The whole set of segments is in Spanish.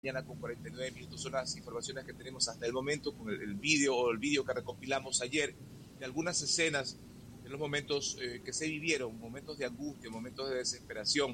mañana con 49 minutos. Son las informaciones que tenemos hasta el momento con el vídeo que recopilamos ayer de algunas escenas de los momentos que se vivieron, momentos de angustia, momentos de desesperación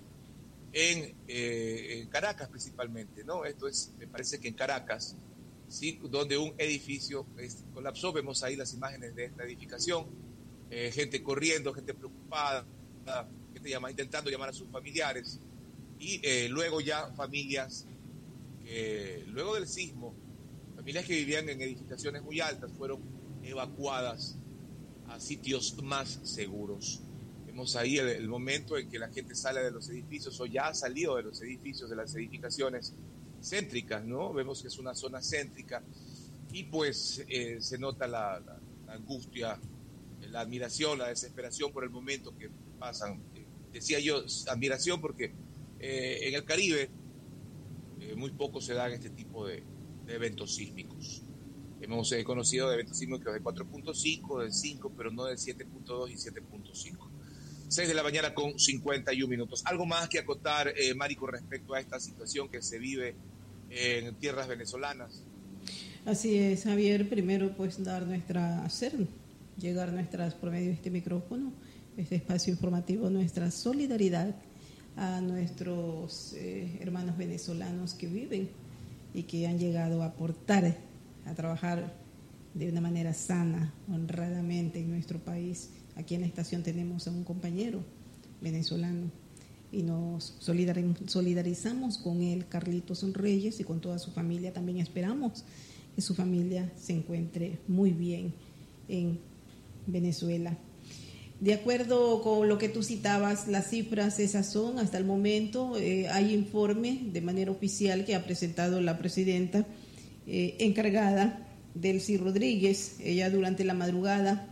en Caracas principalmente, ¿no? Esto es, me parece que en Caracas, sí, donde un edificio colapsó. Vemos ahí las imágenes de esta edificación, gente corriendo, gente preocupada, gente intentando llamar a sus familiares, y luego ya familias que luego del sismo, familias que vivían en edificaciones muy altas fueron evacuadas a sitios más seguros. Vemos ahí el momento en que la gente sale de los edificios o ya ha salido de los edificios, de las edificaciones céntricas, ¿no? Vemos que es una zona céntrica y pues se nota la angustia, la admiración, la desesperación por el momento que pasan. Decía yo, admiración porque en el Caribe muy poco se dan este tipo de eventos sísmicos. Hemos conocido de eventos sísmicos de 4.5, de 5, pero no de 7.2 y 7.5. 6 de la mañana con 51 minutos. ¿Algo más que acotar, Mari, con respecto a esta situación que se vive en tierras venezolanas? Así es, Javier. Primero, pues llegar nuestras, por medio de este micrófono, este espacio informativo, nuestra solidaridad a nuestros hermanos venezolanos que viven y que han llegado a aportar, a trabajar de una manera sana, honradamente en nuestro país. Aquí en la estación tenemos a un compañero venezolano y nos solidarizamos con él, Carlitos Reyes, y con toda su familia. También esperamos que su familia se encuentre muy bien en Venezuela. De acuerdo con lo que tú citabas, las cifras esas son hasta el momento. Hay informe de manera oficial que ha presentado la presidenta encargada, Delcy Rodríguez. Ella durante la madrugada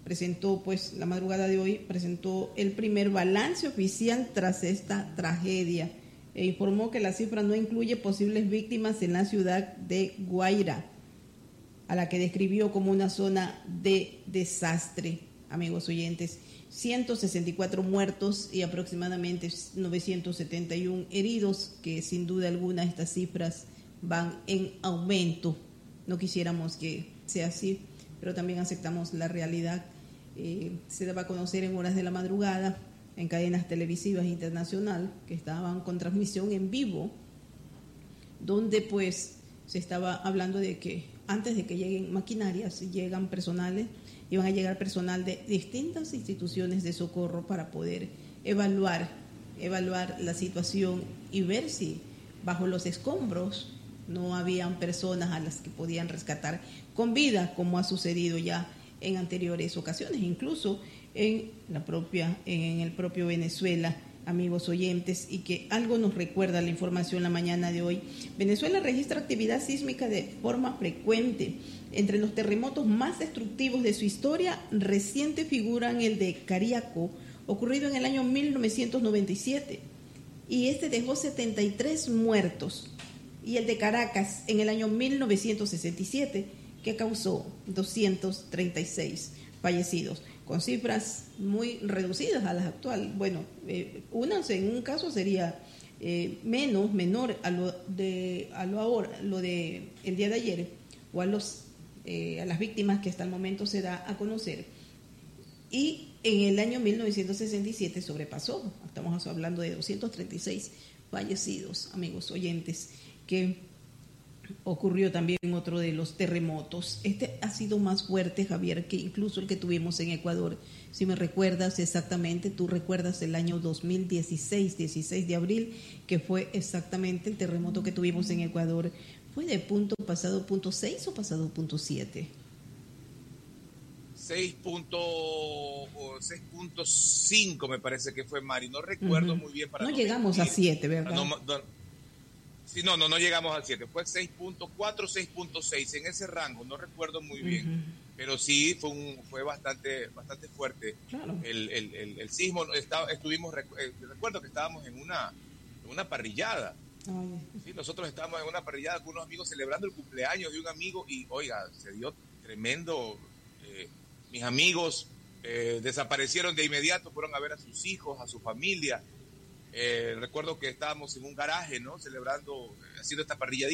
de hoy presentó el primer balance oficial tras esta tragedia e informó que la cifra no incluye posibles víctimas en la ciudad de Guaira, a la que describió como una zona de desastre. Amigos oyentes, 164 muertos y aproximadamente 971 heridos, que sin duda alguna estas cifras van en aumento. No quisiéramos que sea así, pero también aceptamos la realidad. Se daba a conocer en horas de la madrugada en cadenas televisivas internacional que estaban con transmisión en vivo, donde pues se estaba hablando de que antes de que lleguen maquinarias, iban a llegar personal de distintas instituciones de socorro para poder evaluar la situación y ver si bajo los escombros no habían personas a las que podían rescatar con vida, como ha sucedido ya en anteriores ocasiones, incluso en el propio Venezuela, amigos oyentes, y que algo nos recuerda la información la mañana de hoy. Venezuela registra actividad sísmica de forma frecuente. Entre los terremotos más destructivos de su historia reciente figuran el de Cariaco, ocurrido en el año 1997, y este dejó 73 muertos, y el de Caracas en el año 1967, que causó 236 fallecidos, con cifras muy reducidas a las actuales. Bueno, en un caso sería menor a lo de el día de ayer, o a las víctimas que hasta el momento se da a conocer. Y en el año 1967 sobrepasó, estamos hablando de 236 fallecidos, amigos oyentes, que ocurrió también otro de los terremotos. Este ha sido más fuerte, Javier, que incluso el que tuvimos en Ecuador. Si me recuerdas exactamente, tú recuerdas el año 2016, 16 de abril, que fue exactamente el terremoto que tuvimos en Ecuador. ¿Fue de pasado punto 6 o pasado punto 7? 6.5 me parece que fue, Mari. No recuerdo muy bien. No llegamos a 7, ¿verdad? Sí, no llegamos al 7, fue 6.4, 6.6, en ese rango, no recuerdo muy bien, pero sí fue bastante fuerte. Claro. El sismo. Recuerdo que estábamos en una parrillada. Sí, nosotros estábamos en una parrillada con unos amigos celebrando el cumpleaños de un amigo y, oiga, se dio tremendo. Mis amigos desaparecieron de inmediato, fueron a ver a sus hijos, a su familia. Recuerdo que estábamos en un garaje, ¿no? Celebrando, haciendo esta parrilla